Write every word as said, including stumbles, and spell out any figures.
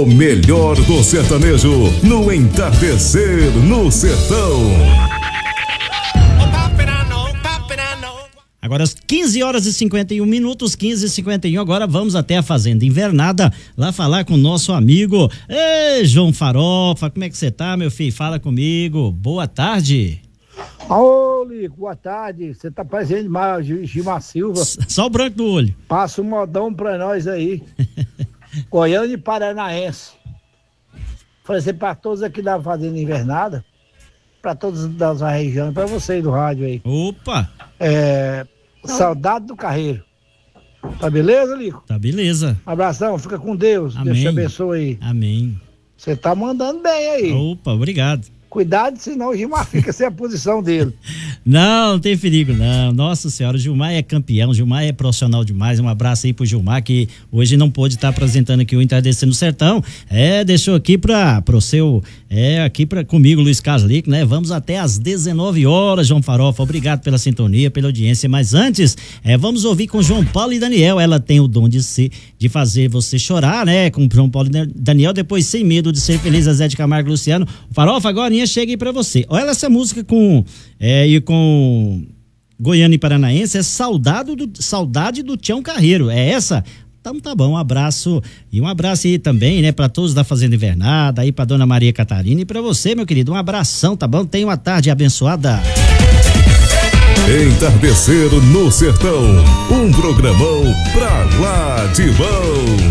O melhor do sertanejo no entardecer no sertão. Agora às quinze horas e cinquenta e um minutos, quinze e cinquenta e um, agora vamos até a Fazenda Invernada, lá falar com o nosso amigo, ei, João Farofa, como é que você tá, meu filho? Fala comigo, boa tarde. Ô, Lico, boa tarde, você tá parecendo demais, Gilmar Silva. Só o branco do olho. Passa um modão pra nós aí, Goiânia e Paranaense. Oferecer pra todos aqui da Fazenda Invernada, pra todos das regiões, pra vocês do rádio aí. Opa! É... Saudade do Carreiro. Tá beleza, Lico? Tá beleza. Abração, fica com Deus. Amém. Deus te abençoe aí. Amém. Você tá mandando bem aí. Opa, obrigado. Cuidado, senão o Gilmar fica sem a posição dele. Não, não tem perigo não, nossa senhora, o Gilmar é campeão, o Gilmar é profissional demais, um abraço aí pro Gilmar, que hoje não pôde estar apresentando aqui o Entardecer no Sertão, é, deixou aqui pra, pro seu, é, aqui pra, comigo, Luiz Caslic, né, vamos até às dezenove horas, João Farofa, obrigado pela sintonia, pela audiência, mas antes, é, vamos ouvir com João Paulo e Daniel, ela tem o dom de ser, de fazer você chorar, né, com João Paulo e Daniel, depois Sem Medo de Ser Feliz, a Zé de Camargo e Luciano. Farofa, agora chega aí pra você. Olha essa música com é, e com Goiânia e Paranaense, é Saudade do, Saudade do Tião Carreiro, é essa? Então tá bom, um abraço e um abraço aí também, né, pra todos da Fazenda Invernada, aí pra Dona Maria Catarina e pra você, meu querido, um abração, tá bom? Tenha uma tarde abençoada. Entardecer no Sertão, um programão pra lá de bom.